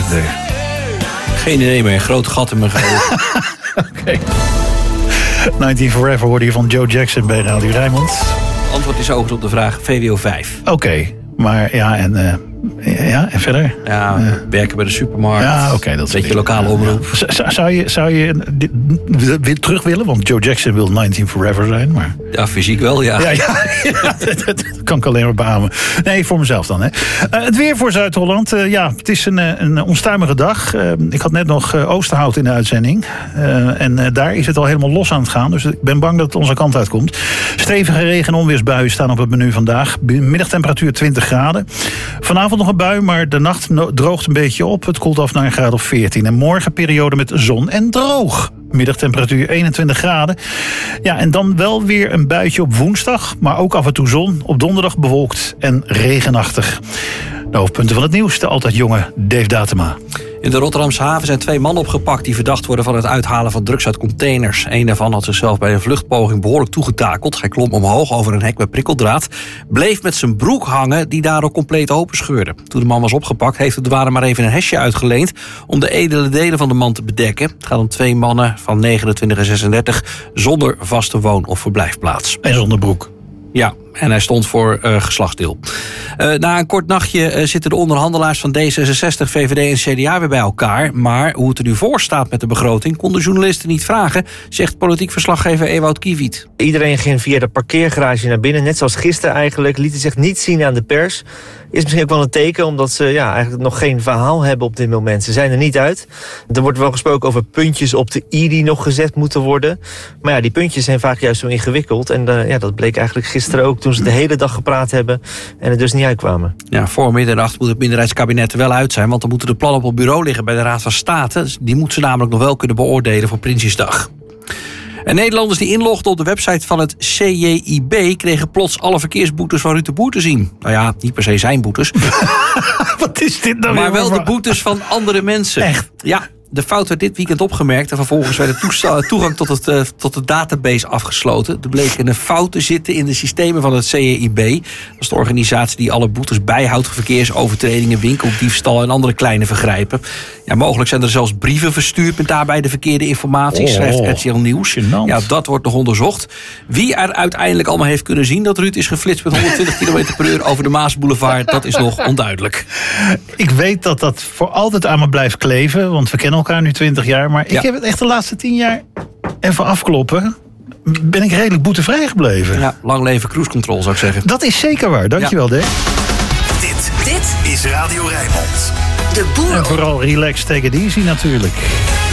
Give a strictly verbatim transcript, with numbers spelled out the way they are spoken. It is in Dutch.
Dave? Geen idee meer, een groot gat in mijn geheugen. Oké. Okay. negentien Forever hoorde je van Joe Jackson bij Radio Rijnmond. Antwoord is overigens op de vraag V W O vijf. Oké, okay. maar ja, en, uh, ja, en verder? Ja, uh, werken bij de supermarkt. Ja, oké. Okay, dat is een beetje lokale omroep. Ja. Z- zou je, zou je dit terug willen? Want Joe Jackson wil negentien Forever zijn, maar... Ja, fysiek wel, ja. Ja, ja, ja dat, dat kan ik alleen maar beamen. Nee, voor mezelf dan. Hè. Uh, het weer voor Zuid-Holland. Uh, ja, het is een, een onstuimige dag. Uh, ik had net nog uh, Oosterhout in de uitzending. Uh, en uh, daar is het al helemaal los aan het gaan. Dus ik ben bang dat het onze kant uitkomt. Stevige regen- en onweersbuien staan op het menu vandaag. Middagtemperatuur twintig graden. Vanavond nog een bui, maar de nacht droogt een beetje op. Het koelt af naar een graad of veertien. En morgen periode met zon en droog. Middagtemperatuur eenentwintig graden. Ja, en dan wel weer een buitje op woensdag. Maar ook af en toe zon. Op donderdag bewolkt en regenachtig. De hoofdpunten van het nieuws. De altijd jonge Dave Datema. In de Rotterdamse haven zijn twee mannen opgepakt die verdacht worden van het uithalen van drugs uit containers. Eén daarvan had zichzelf bij een vluchtpoging behoorlijk toegetakeld. Hij klom omhoog over een hek met prikkeldraad. Bleef met zijn broek hangen die daardoor compleet openscheurde. Toen de man was opgepakt heeft de douane maar even een hesje uitgeleend om de edele delen van de man te bedekken. Het gaat om twee mannen van negenentwintig en zesendertig zonder vaste woon- of verblijfplaats. En zonder broek. Ja, en hij stond voor uh, geslachtsdeel. Uh, na een kort nachtje uh, zitten de onderhandelaars van D zesenzestig, V V D en C D A weer bij elkaar. Maar hoe het er nu voor staat met de begroting konden journalisten niet vragen, zegt politiek verslaggever Ewout Kiewiet. Iedereen ging via de parkeergarage naar binnen, net zoals gisteren eigenlijk. Lieten zich niet zien aan de pers. Is misschien ook wel een teken, omdat ze ja, eigenlijk nog geen verhaal hebben op dit moment. Ze zijn er niet uit. Er wordt wel gesproken over puntjes op de i die nog gezet moeten worden. Maar ja, die puntjes zijn vaak juist zo ingewikkeld. En uh, ja, dat bleek eigenlijk gisteren ook toen ze de hele dag gepraat hebben en er dus niet uitkwamen. Ja, voor middernacht moet het minderheidskabinet er wel uit zijn, want dan moeten de plannen op het bureau liggen bij de Raad van State. Die moet ze namelijk nog wel kunnen beoordelen voor Prinsjesdag. En Nederlanders die inlogden op de website van het C J I B kregen plots alle verkeersboetes van Ruud de Boer te zien. Nou ja, niet per se zijn boetes. Wat is dit nou? Maar wel de boetes van andere mensen. Echt? Ja. De fout werd dit weekend opgemerkt en vervolgens werd de toegang tot, het, uh, tot de database afgesloten. Er bleken een fout te zitten in de systemen van het C J I B. Dat is de organisatie die alle boetes bijhoudt voor verkeersovertredingen, winkeldiefstal en andere kleine vergrijpen. Ja, mogelijk zijn er zelfs brieven verstuurd met daarbij de verkeerde informatie, oh, schrijft R T L Nieuws. Genant. Ja, dat wordt nog onderzocht. Wie er uiteindelijk allemaal heeft kunnen zien dat Ruud is geflitst met honderdtwintig kilometer per uur over de Maasboulevard, dat is nog onduidelijk. Ik weet dat dat voor altijd aan me blijft kleven, want we kennen elkaar nu twintig jaar, maar ik ja. heb het echt de laatste tien jaar even afkloppen. Ben ik redelijk boetevrij gebleven. Ja, lang leven cruise control zou ik zeggen. Dat is zeker waar, dankjewel ja. Dave. Dit, dit is Radio Rijnmond. De boer. En vooral relax, take it easy natuurlijk.